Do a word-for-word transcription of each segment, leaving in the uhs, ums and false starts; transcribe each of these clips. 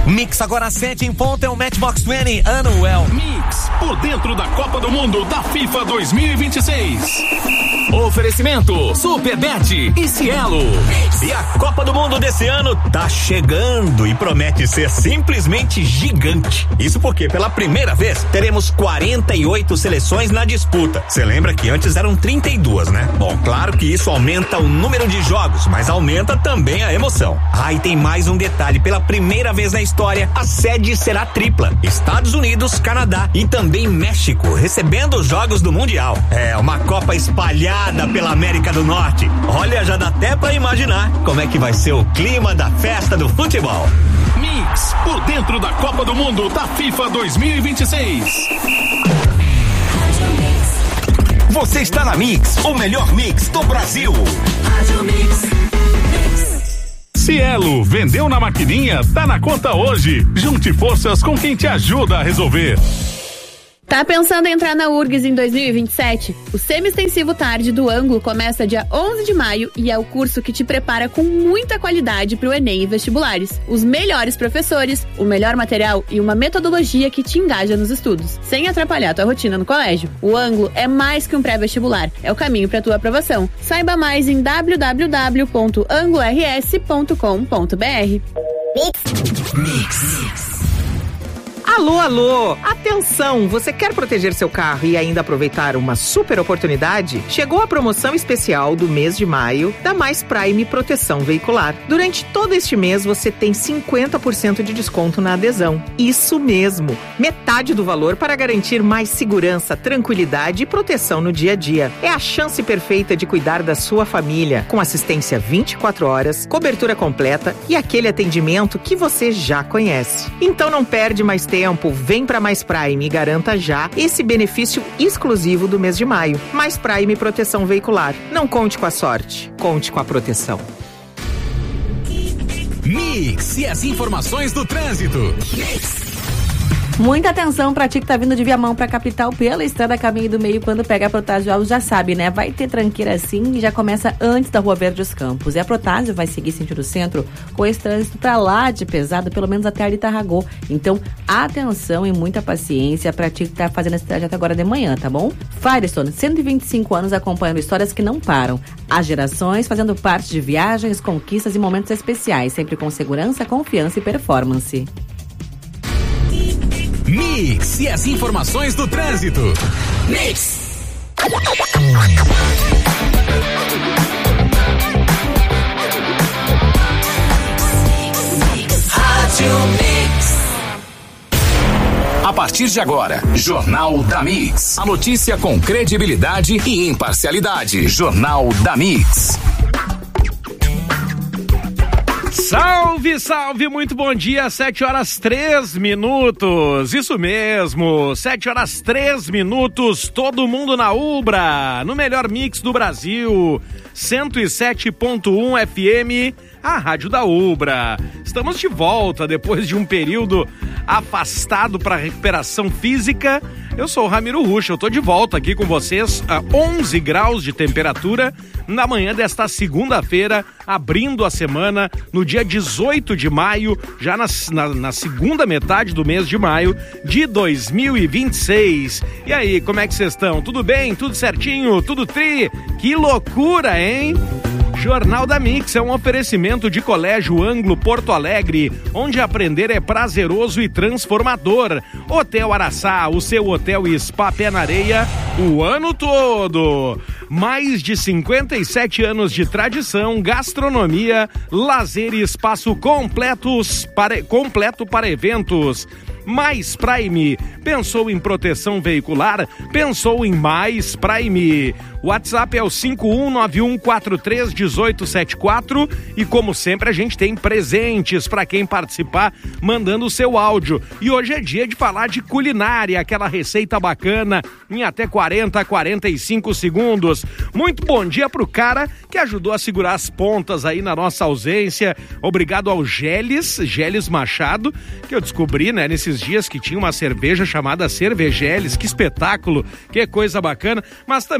Mix agora às sete em ponto é o Matchbox vinte, Anuel. Mix, por dentro da Copa do Mundo da FIFA dois mil e vinte e seis. Oferecimento, Superbet e Cielo. E a Copa do Mundo desse ano tá chegando e promete ser simplesmente gigante. Isso porque pela primeira vez teremos quarenta e oito seleções na disputa. Você lembra que antes eram trinta e duas, né? Bom, claro que isso aumenta o número de jogos, mas aumenta também a emoção. Ah, e tem mais um detalhe, pela primeira vez na história, a sede será tripla. Estados Unidos, Canadá e também México, recebendo os jogos do Mundial. É, uma Copa espalhada pela América do Norte. Olha, já dá até pra imaginar como é que vai ser o clima da festa do futebol. Mix, por dentro da Copa do Mundo da FIFA dois mil e vinte e seis. Você está na Mix, o melhor mix do Brasil. Cielo, vendeu na maquininha, tá na conta hoje. Junte forças com quem te ajuda a resolver. Tá pensando em entrar na U R G S em dois mil e vinte e sete? O Semi-Extensivo Tarde do Ângulo começa dia onze de maio e é o curso que te prepara com muita qualidade para o Enem e vestibulares. Os melhores professores, o melhor material e uma metodologia que te engaja nos estudos, sem atrapalhar tua rotina no colégio. O Ângulo é mais que um pré-vestibular, é o caminho para tua aprovação. Saiba mais em w w w ponto anglo r s ponto com ponto b r. Mix. Mix. Alô, alô! Atenção! Você quer proteger seu carro e ainda aproveitar uma super oportunidade? Chegou a promoção especial do mês de maio da Mais Prime Proteção Veicular. Durante todo este mês você tem cinquenta por cento de desconto na adesão. Isso mesmo! Metade do valor para garantir mais segurança, tranquilidade e proteção no dia a dia. É a chance perfeita de cuidar da sua família, com assistência vinte e quatro horas, cobertura completa e aquele atendimento que você já conhece. Então não perde mais tempo. Tempo, vem para Mais Prime e garanta já esse benefício exclusivo do mês de maio. Mais Prime Proteção Veicular. Não conte com a sorte, conte com a proteção. Mix e as informações do trânsito. Mix. Muita atenção pra ti que tá vindo de Viamão pra capital pela estrada Caminho do Meio. Quando pega a Protásio Alves, já sabe, né? Vai ter tranqueira assim e já começa antes da Rua Verde dos Campos. E a Protásio vai seguir sentido centro com esse trânsito pra lá de pesado, pelo menos até ali Tarragô. Então, atenção e muita paciência pra ti que tá fazendo esse trajeto agora de manhã, tá bom? Firestone, cento e vinte e cinco anos acompanhando histórias que não param. As gerações fazendo parte de viagens, conquistas e momentos especiais, sempre com segurança, confiança e performance. Mix e as informações do trânsito. Mix. Rádio Mix. A partir de agora, Jornal da Mix. A notícia com credibilidade e imparcialidade. Jornal da Mix. Salve, salve, muito bom dia, sete horas três minutos, isso mesmo, sete horas três minutos, todo mundo na Ubra, no melhor mix do Brasil, cento e sete ponto um F M, a rádio da Ubra. Estamos de volta depois de um período afastado para recuperação física. Eu sou o Ramiro Ruxa, eu tô de volta aqui com vocês a onze graus de temperatura na manhã desta segunda-feira, abrindo a semana no dia dezoito de maio, já na, na, na segunda metade do mês de maio de dois mil e vinte e seis. E aí, como é que vocês estão? Tudo bem? Tudo certinho? Tudo tri? Que loucura, hein? Jornal da Mix é um oferecimento de Colégio Ângulo Porto Alegre, onde aprender é prazeroso e transformador. Hotel Araçá, o seu hotel e spa pé na areia o ano todo. Mais de cinquenta e sete anos de tradição, gastronomia, lazer e espaço completos para, completo para eventos. Mais Prime, pensou em proteção veicular? Pensou em Mais Prime. O WhatsApp é o cinco um nove um quatro três um oito sete quatro e como sempre a gente tem presentes para quem participar mandando o seu áudio. E hoje é dia de falar de culinária, aquela receita bacana em até quarenta, quarenta e cinco segundos. Muito bom dia pro cara que ajudou a segurar as pontas aí na nossa ausência. Obrigado ao Geles, Geles Machado, que eu descobri, né, nesses dias que tinha uma cerveja chamada Cervegeles. Que espetáculo, que coisa bacana. Mas também ele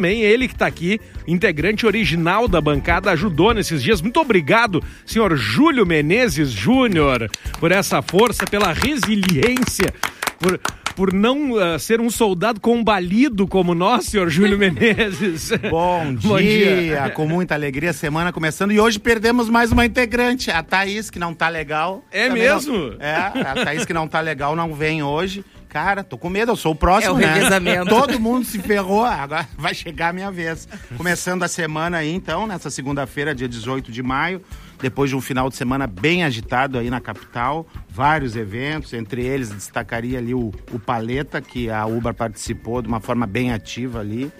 que está aqui, integrante original da bancada, ajudou nesses dias. Muito obrigado, senhor Júlio Menezes Júnior, por essa força, pela resiliência, por, por não uh, ser um soldado combalido como nós, senhor Júlio Menezes. Bom dia, Bom dia, com muita alegria, semana começando. E hoje perdemos mais uma integrante, a Thaís, que não tá legal. É mesmo? Não, é, a Thaís que não tá legal não vem hoje. Cara, tô com medo, eu sou o próximo, é o né? revezamento. Todo mundo se ferrou, agora vai chegar a minha vez. Começando a semana aí, então, nessa segunda-feira, dia dezoito de maio, depois de um final de semana bem agitado aí na capital, vários eventos, entre eles destacaria ali o, o Paleta, que a Uber participou de uma forma bem ativa ali,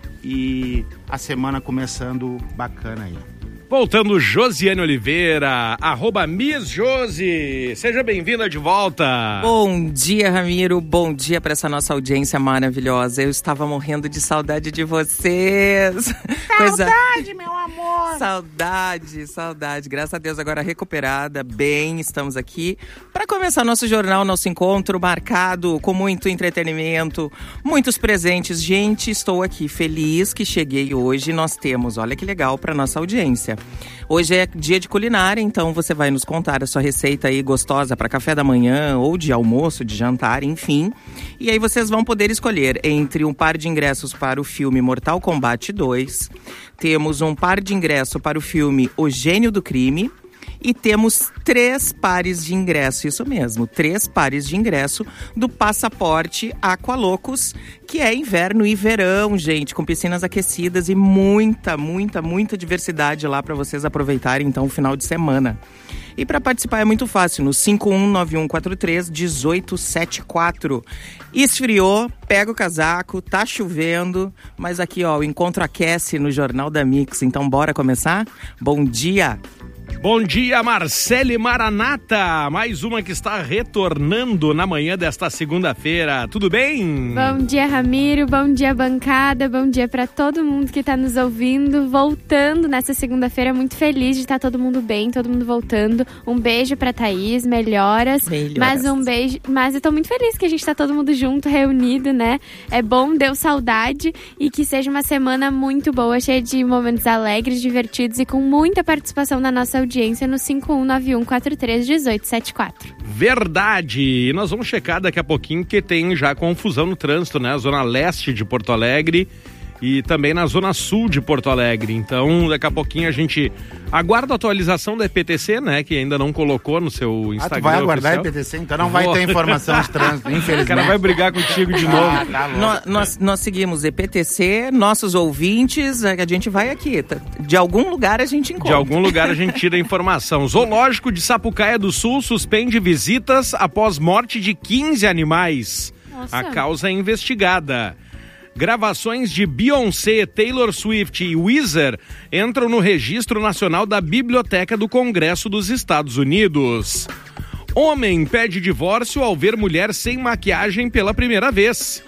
e a semana começando bacana aí. Voltando, Josiane Oliveira, arroba Miss Josi. Seja bem-vinda de volta. Bom dia, Ramiro. Bom dia para essa nossa audiência maravilhosa. Eu estava morrendo de saudade de vocês. Saudade, Coisa... meu amor. Saudade, saudade. Graças a Deus, agora recuperada, bem, estamos aqui para começar nosso jornal, nosso encontro marcado com muito entretenimento, muitos presentes. Gente, estou aqui feliz que cheguei hoje. Nós temos, olha que legal, para nossa audiência. Hoje é dia de culinária, então você vai nos contar a sua receita aí gostosa para café da manhã ou de almoço, de jantar, enfim. E aí vocês vão poder escolher entre um par de ingressos para o filme Mortal Kombat dois, temos um par de ingressos para o filme O Gênio do Crime, e temos três pares de ingresso, isso mesmo, três pares de ingresso do Passaporte Aqualocos, que é inverno e verão, gente, com piscinas aquecidas e muita, muita, muita diversidade lá para vocês aproveitarem, então, o final de semana. E para participar é muito fácil, no cinco um nove um quatro três um oito sete quatro. Esfriou, pega o casaco, tá chovendo, mas aqui, ó, o encontro aquece no Jornal da Mix, então bora começar? Bom dia! Bom dia, Marcele Maranata, mais uma que está retornando na manhã desta segunda-feira. Tudo bem? Bom dia, Ramiro, bom dia, bancada, bom dia para todo mundo que está nos ouvindo. Voltando nessa segunda-feira, muito feliz de estar todo mundo bem, todo mundo voltando. Um beijo para Thaís, melhoras. Melhoras. Mas um beijo, mas eu tô muito feliz que a gente tá todo mundo junto, reunido, né? É bom, deu saudade e que seja uma semana muito boa, cheia de momentos alegres, divertidos e com muita participação da nossa audiência no cinco um nove um quatro três um oito sete quatro. Verdade! E nós vamos checar daqui a pouquinho que tem já confusão no trânsito, né? Zona leste de Porto Alegre e também na zona sul de Porto Alegre. Então, daqui a pouquinho a gente aguarda a atualização da E P T C, né? Que ainda não colocou no seu Instagram. Ah, tu vai aguardar oficial. a E P T C? Então não vai ter informação de trânsito, infelizmente. O cara vai brigar contigo de novo. Ah, tá nós, nós, nós seguimos E P T C, nossos ouvintes, a gente vai aqui. De algum lugar a gente encontra. De algum lugar a gente tira a informação. Zoológico de Sapucaia do Sul suspende visitas após morte de quinze animais. Nossa. A causa é investigada. Gravações de Beyoncé, Taylor Swift e Weezer entram no Registro Nacional da Biblioteca do Congresso dos Estados Unidos. Homem pede divórcio ao ver mulher sem maquiagem pela primeira vez.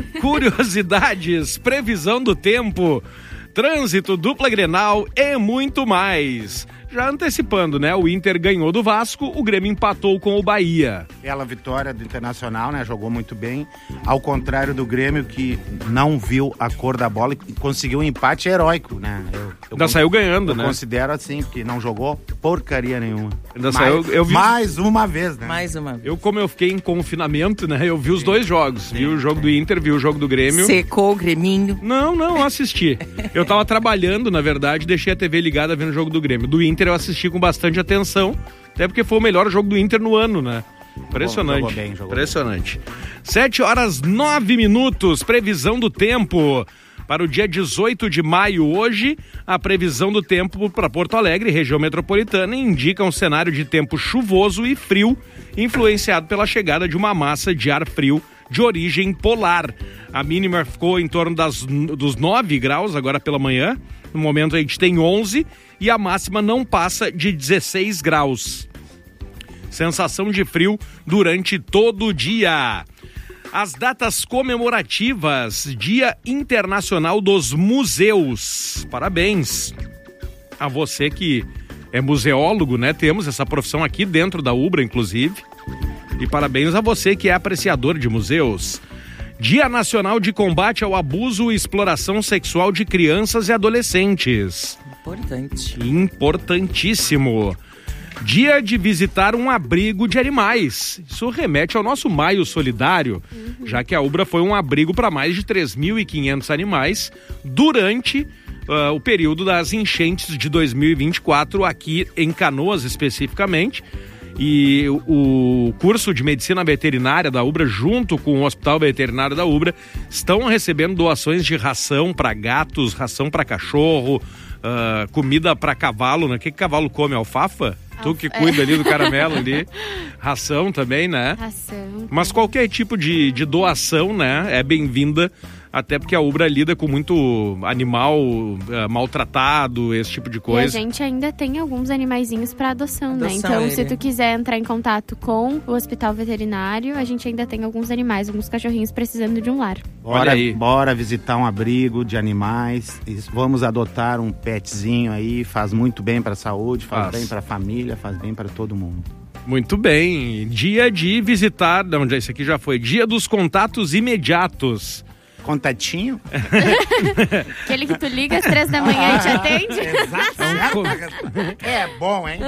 Curiosidades, previsão do tempo, trânsito, dupla Grenal e muito mais. Já antecipando, né? O Inter ganhou do Vasco, o Grêmio empatou com o Bahia. Bela vitória do Internacional, né? Jogou muito bem. Ao contrário do Grêmio, que não viu a cor da bola e conseguiu um empate heróico, né? Eu, eu Ainda saiu ganhando, eu né? Eu considero assim, porque não jogou porcaria nenhuma. Ainda mais, saiu, eu vi... mais uma vez, né? Mais uma vez. Eu, como eu fiquei em confinamento, né? Eu vi os dois jogos. Sim, vi o jogo do Inter, vi o jogo do Grêmio. Secou o Greminho? Não, não, assisti. Eu tava trabalhando, na verdade, deixei a T V ligada vendo o jogo do Grêmio. Do Inter eu assisti com bastante atenção, até porque foi o melhor jogo do Inter no ano, né? Impressionante. Jogou bem, jogou Impressionante. Sete horas, nove minutos, previsão do tempo. Para o dia dezoito de maio, hoje, a previsão do tempo para Porto Alegre, região metropolitana, indica um cenário de tempo chuvoso e frio, influenciado pela chegada de uma massa de ar frio de origem polar. A mínima ficou em torno das, dos nove graus agora pela manhã. No momento a gente tem onze e a máxima não passa de dezesseis graus. Sensação de frio durante todo o dia. As datas comemorativas, Dia Internacional dos Museus. Parabéns a você que é museólogo, né? Temos essa profissão aqui dentro da Ubra, inclusive. E parabéns a você que é apreciador de museus. Dia Nacional de Combate ao Abuso e Exploração Sexual de Crianças e Adolescentes. Importante. Importantíssimo. Dia de visitar um abrigo de animais. Isso remete ao nosso Maio Solidário, uhum. já que a Ubra foi um abrigo para mais de três mil e quinhentos animais durante uh, o período das enchentes de dois mil e vinte e quatro, aqui em Canoas especificamente. E o curso de medicina veterinária da Ubra, junto com o Hospital Veterinário da Ubra, estão recebendo doações de ração para gatos, ração para cachorro, uh, comida para cavalo, né? O que, que cavalo come? Alfafa? Tu que cuida ali do caramelo ali. Ração também, né? Ração. Mas qualquer tipo de, de doação, né, é bem-vinda, até porque a Ubra lida com muito animal uh, maltratado, esse tipo de coisa. E a gente ainda tem alguns animaizinhos para adoção, adoção, né? Então, ele. se tu quiser entrar em contato com o Hospital Veterinário, a gente ainda tem alguns animais, alguns cachorrinhos precisando de um lar. Bora, aí. bora visitar um abrigo de animais, vamos adotar um petzinho aí, faz muito bem para a saúde, faz, faz. bem para a família, faz bem para todo mundo. Muito bem. Dia de visitar, não, esse aqui já foi, dia dos contatos imediatos. Contatinho? Aquele que tu liga às três da manhã e te atende? Exato. É bom, hein?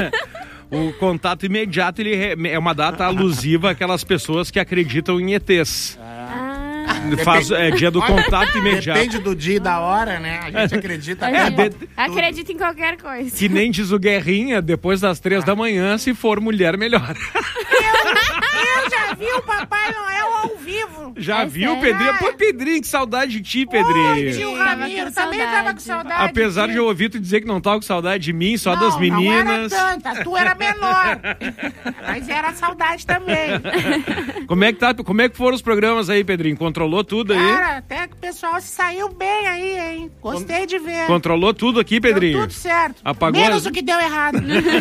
O contato imediato, ele é uma data alusiva àquelas pessoas que acreditam em E Tês. Faz, é dia do contato imediato. Depende do dia e da hora, né? A gente acredita. É, de... Acredita em qualquer coisa. Que nem diz o Guerrinha, depois das três ah. da manhã, se for mulher, melhor. Eu, eu já vi o Papai Noel ao vivo. Já é viu, sério? Pedrinho? Pô, Pedrinho, que saudade de ti, Pedrinho. Oi, tio Ramiro, também tava com saudade. Apesar de, de eu ouvir tu dizer que não tava com saudade de mim, só não, das meninas. Não era tanta, tu era menor. Mas era saudade também. Como é que tá? Como é que foram os programas aí, Pedrinho? Controlou tudo aí? Cara, até que o pessoal saiu bem aí, hein? Gostei de ver. Controlou tudo aqui, Pedrinho? Deu tudo certo. Apagou Menos as... o que deu errado.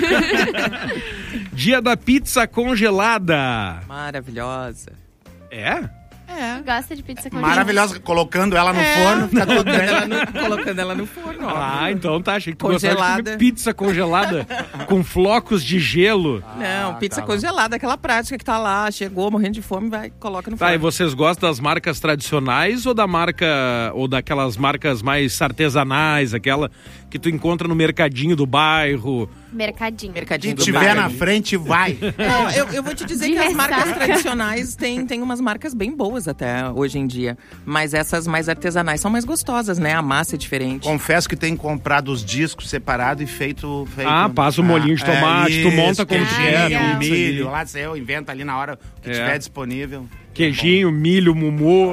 Dia da pizza congelada. Maravilhosa. É? É. Gosta de pizza congelada? Maravilhosa, colocando ela no é. forno, fica colocando, ela no, colocando ela no forno. Ah, ó. Então tá, achei que tu gostava de comer pizza congelada com flocos de gelo. Não, ah, pizza tá congelada, aquela prática que tá lá, chegou morrendo de fome, vai, coloca no tá, forno. E vocês gostam das marcas tradicionais ou da marca, ou daquelas marcas mais artesanais, aquela que tu encontra no mercadinho do bairro? Mercadinho. Mercadinho Se tiver na frente, vai. Não, eu, eu vou te dizer de que ressaca. As marcas tradicionais tem, tem umas marcas bem boas até hoje em dia. Mas essas mais artesanais são mais gostosas, né? A massa é diferente. Confesso que tenho comprado os discos separados e feito... feito ah, passa o um molhinho de tomate, é, isso, tu monta como tu quer. Queijinho, milho, lá eu invento ali na hora que é. tiver disponível. Queijinho, milho, mumu.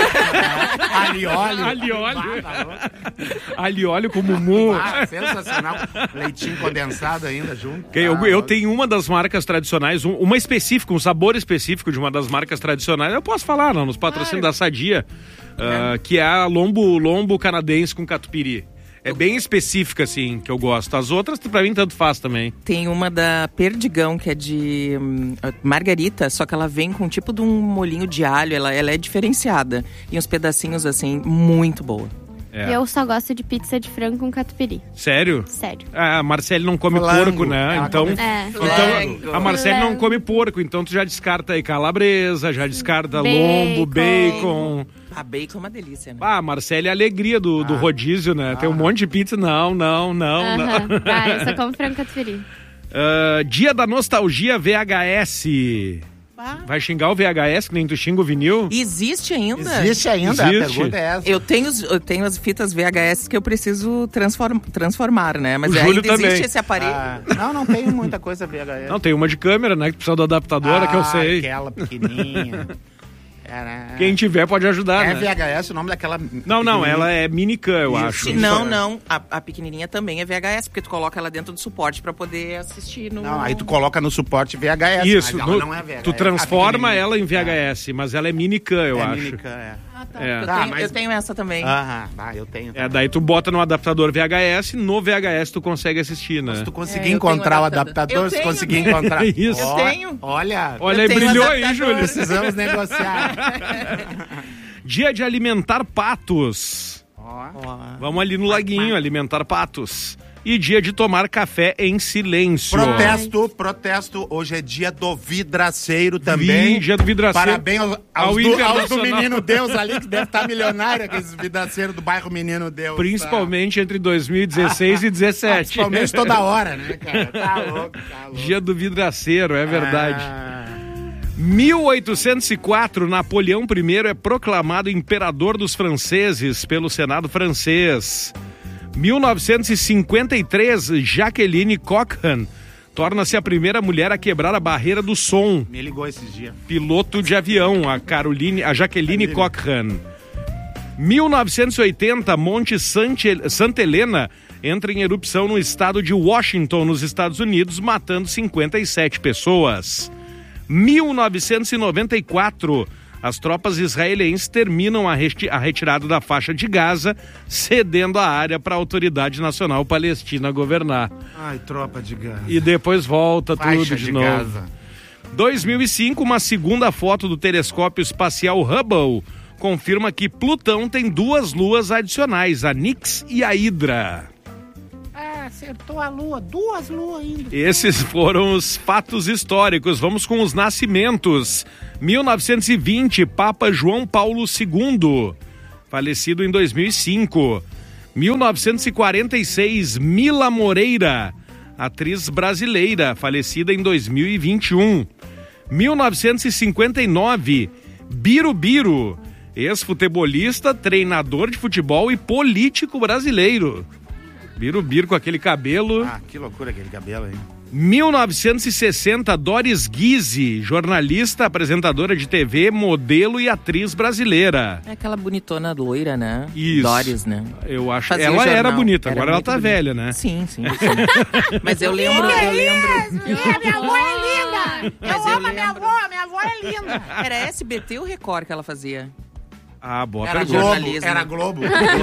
Alióleo. Alióleo. Alióleo com mumu. Ah, sensacional. Leitinho condensado ainda junto. Eu, ah, eu tenho uma das marcas tradicionais, uma específica, um sabor específico de uma das marcas tradicionais. Eu posso falar, não, nos patrocínios ah, da Sadia, é. uh, que é a lombo, lombo canadense com catupiry. É bem específica, assim, que eu gosto. As outras, pra mim, tanto faz também. Tem uma da Perdigão, que é de hum, margarita, só que ela vem com tipo de um molhinho de alho. Ela, ela é diferenciada. E uns pedacinhos, assim, muito boa. É. Eu só gosto de pizza de frango com catupiry. Sério? Sério. Ah, a Marcele não come Flango. porco, né? Ela então, é. então a Marcele não come porco, então tu já descarta aí calabresa, já descarta bacon. lombo, bacon. A bacon é uma delícia, né? Ah, a Marcele é a alegria do, ah. do rodízio, né? Ah. Tem um monte de pizza. Não, não, não, uh-huh. não. Ah, eu só como frango catupiry. Uh, dia da nostalgia V H S. Ah. Vai xingar o V H S que nem tu xinga o vinil? Existe ainda? Existe ainda, Existe. A pergunta é essa. Eu tenho, eu tenho as fitas V H S que eu preciso transform, transformar, né? Mas o ainda também. existe esse aparelho. Ah, não, não tenho muita coisa V H S. Não, tem uma de câmera, né? Que precisa do adaptador, ah, que eu sei. Aquela pequenininha. Era... Quem tiver pode ajudar, é né? V H S o nome daquela... Não, não, ela é minicam, eu Isso. acho. Não, não, a, a pequenininha também é V H S, porque tu coloca ela dentro do suporte pra poder assistir no... Não, aí tu coloca no suporte V H S, isso, mas no, ela não é V H S. Tu transforma ela em V H S, é. mas ela é minicam, eu é acho. Minicam, é. Ah, tá. É. Eu, tá tenho, mas... eu tenho essa também. Aham, ah, eu tenho. É, daí tu bota no adaptador V H S, no V H S tu consegue assistir, né? Se tu conseguir é, encontrar o adaptador, se conseguir encontrar... Isso. Eu tenho. Olha... Olha aí, brilhou aí, Júlio. Precisamos negociar. Dia de alimentar patos. Ó. Vamos ali no laguinho alimentar patos. e dia de tomar café em silêncio. Protesto, protesto. Hoje é dia do vidraceiro também. Vim, dia do vidraceiro. Parabéns aos, Ao aos, do, aos do Internacional. Menino Deus ali, que deve estar milionário, aqueles vidraceiros do bairro Menino Deus. Principalmente entre dois mil e dezesseis e dezessete. Principalmente toda hora, né, cara? Tá louco, tá louco. Dia do vidraceiro, é verdade. Ah. mil oitocentos e quatro, Napoleão I é proclamado imperador dos franceses pelo Senado francês. mil novecentos e cinquenta e três, Jacqueline Cochran torna-se a primeira mulher a quebrar a barreira do som. Me ligou esses dias. Piloto de avião, a Caroline, a Jacqueline Cochran. mil novecentos e oitenta, Monte Sante- Santa Helena entra em erupção no estado de Washington, nos Estados Unidos, matando cinquenta e sete pessoas. mil novecentos e noventa e quatro, as tropas israelenses terminam a, reti- a retirada da faixa de Gaza, cedendo a área para a Autoridade Nacional Palestina governar. Ai, tropa de Gaza. E depois volta Faixa tudo de, de novo. Gaza. dois mil e cinco, uma segunda foto do telescópio espacial Hubble confirma que Plutão tem duas luas adicionais, a Nix e a Hydra. Ah, acertou a lua. Duas luas ainda. Esses foram os fatos históricos. Vamos com os nascimentos. mil novecentos e vinte, Papa João Paulo segundo, falecido em dois mil e cinco. mil novecentos e quarenta e seis, Mila Moreira, atriz brasileira, falecida em dois mil e vinte e um. mil novecentos e cinquenta e nove, Birubiru, ex-futebolista, treinador de futebol e político brasileiro. Birubiru com aquele cabelo. Ah, que loucura aquele cabelo aí. mil novecentos e sessenta, Doris Guise, jornalista, apresentadora de T V, modelo e atriz brasileira. É aquela bonitona loira, né? Isso. Doris, né? Eu acho que Fazia ela jornal. era bonita, Era agora ela muito tá bonita. velha, né? Sim, sim. sim. Mas eu lembro, eu lembro. É, minha avó é linda. Mas Eu eu amo a minha lembro. avó. Minha avó é linda. Era S B T ou Record que ela fazia? Ah, boa Era pergunta. jornalismo. Era Globo.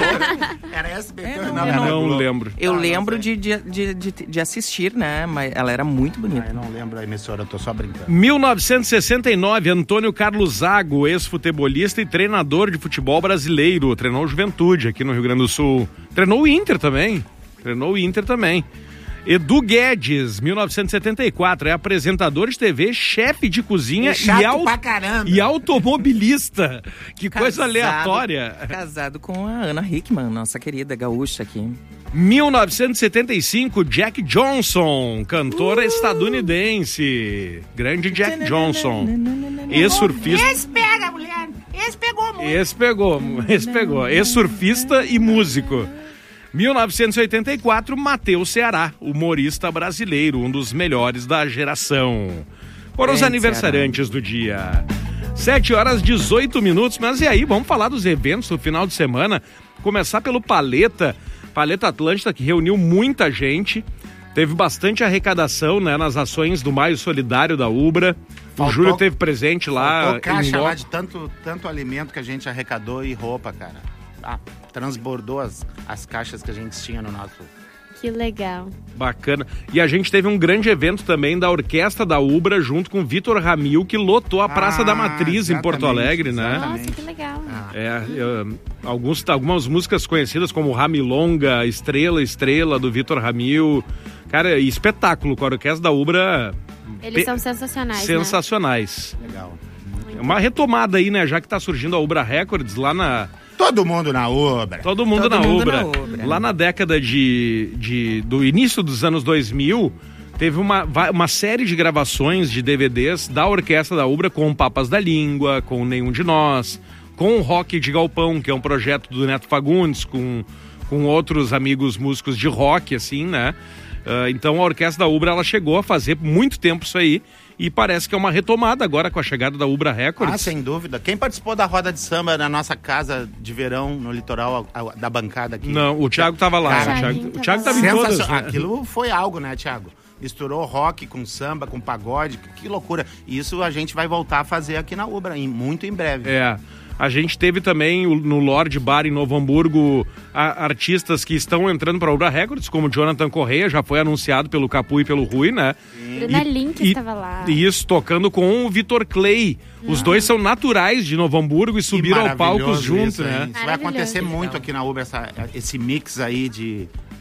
Era S B T. É, não, não, era Não Globo. lembro. Eu Ah, não lembro sei. de, de, de, de assistir, né? Mas ela era muito bonita. Ah, eu não lembro a emissora, eu tô só brincando. mil novecentos e sessenta e nove, Antônio Carlos Zago, ex-futebolista e treinador de futebol brasileiro. Treinou o Juventude aqui no Rio Grande do Sul. Treinou o Inter também. Treinou o Inter também. Edu Guedes, mil novecentos e setenta e quatro, é apresentador de T V, chefe de cozinha É chato e, au- pra caramba. e automobilista. Que coisa Casado- aleatória. Casado com a Ana Hickman, nossa querida gaúcha aqui. mil novecentos e setenta e cinco, Jack Johnson, cantor Uh! estadunidense. Grande Jack Johnson. Ex-surfista. Esse pega, mulher. Esse pegou muito. Esse pegou, esse pegou. Ex-surfista e músico. mil novecentos e oitenta e quatro, Matheus Ceará, humorista brasileiro, um dos melhores da geração. Foram os Grande aniversariantes do dia. sete horas e dezoito minutos, mas e aí, vamos falar dos eventos do final de semana. Começar pelo Paleta, Paleta Atlântida, que reuniu muita gente. Teve bastante arrecadação, né, nas ações do Maio Solidário da Ubra. Faltou- o Júlio teve presente lá. Faltou caixa em lá loco. de tanto, tanto alimento que a gente arrecadou e roupa, cara. Ah, transbordou as, as caixas que a gente tinha no nosso... Que legal. Bacana. E a gente teve um grande evento também da Orquestra da Ubra, junto com o Vitor Ramil, que lotou a Praça Ah, da Matriz em Porto exatamente, Alegre, né? exatamente. Nossa, que legal. É, eu- alguns, algumas músicas conhecidas como Ramilonga, Estrela, Estrela, do Vitor Ramil. Cara, e espetáculo com a Orquestra da Ubra. Eles pe- são sensacionais, né? sensacionais. Legal. É uma retomada aí, né? Já que tá surgindo a Ubra Records lá na... Todo mundo na Ubra. Todo mundo, Todo na, mundo Ubra. na Ubra. Lá na década de, de do início dos anos dois mil, teve uma, va- uma série de gravações de D V Ds da Orquestra da Ubra com Papas da Língua, com Nenhum de Nós, com o Rock de Galpão, que é um projeto do Neto Fagundes, com, com outros amigos músicos de rock, assim, né? Ah, então a Orquestra da Ubra, ela chegou a fazer muito tempo isso aí, e parece que é uma retomada agora com a chegada da Ubra Records. Ah, sem dúvida. Quem participou da roda de samba na nossa casa de verão, no litoral a- a- da bancada aqui? Não, o Thiago tava lá. Cara, o Thiago, Thiaguinho o Thiago tava tava em lá. todas. Sensacional. né? Aquilo foi algo, né, Thiago? Misturou rock com samba, com pagode, que loucura. Isso a gente vai voltar a fazer aqui na Ubra, em- muito em breve. É. A gente teve também o- no Lorde Bar em Novo Hamburgo a- artistas que estão entrando para a Ubra Records, como Jonathan Correia, já foi anunciado pelo Capu e pelo Rui, né? Bruna Link e- estava lá. E isso, tocando com o Vitor Clay. Os dois são naturais de Novo Hamburgo e subiram ao palco maravilhoso juntos, isso, hein? né? Isso vai Maravilhoso. acontecer muito aqui na Ubra, essa- esse mix aí de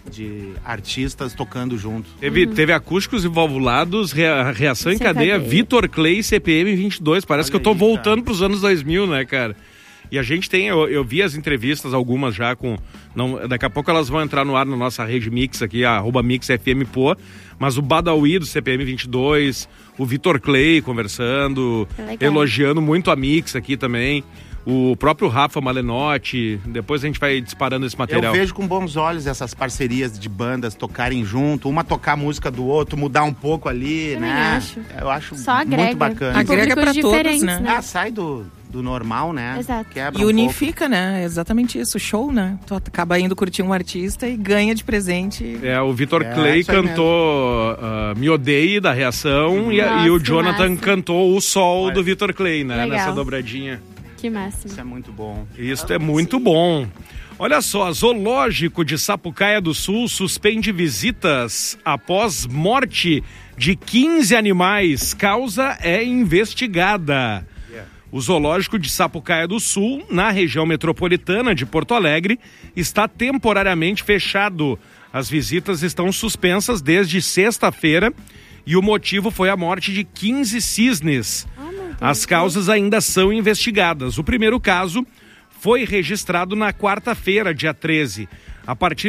de artistas tocando junto. Teve, uhum. teve Acústicos e Valvulados, rea, Reação em Cadeia, cadeia. Vitor Clay, C P M vinte e dois. Parece Olha que eu tô aí, voltando cara. pros anos dois mil, né, cara? E a gente tem, eu, eu vi as entrevistas, algumas já com... Não, daqui a pouco elas vão entrar no ar na nossa rede Mix aqui, a arroba Mix F M Pô. Mas o Badawi do C P M vinte e dois, o Vitor Clay conversando, elogiando muito a Mix aqui também. O próprio Rafa Malenotti, depois a gente vai disparando esse material. Eu vejo com bons olhos essas parcerias de bandas tocarem junto, uma tocar a música do outro, mudar um pouco ali, eu né? Acho. Eu acho Só muito agrega. bacana. Agrega pra todos, né? né? Ah, sai do, do normal, né? Exato. Quebra e um unifica, pouco. né? Exatamente isso, show, né? Tu acaba indo curtir um artista e ganha de presente. É, o Vitor é, Clay cantou uh, Me Odeie, da Reação, e, Nossa, e o Jonathan massa. cantou O Sol Olha. do Vitor Clay, né? Legal. Nessa dobradinha. Que máximo. Isso é muito bom. Isso é muito bom. Olha só, Zoológico de Sapucaia do Sul suspende visitas após morte de quinze animais. Causa é investigada. O Zoológico de Sapucaia do Sul, na região metropolitana de Porto Alegre, está temporariamente fechado. As visitas estão suspensas desde sexta-feira e o motivo foi a morte de quinze cisnes. As causas ainda são investigadas. O primeiro caso foi registrado na quarta-feira, dia treze. A partir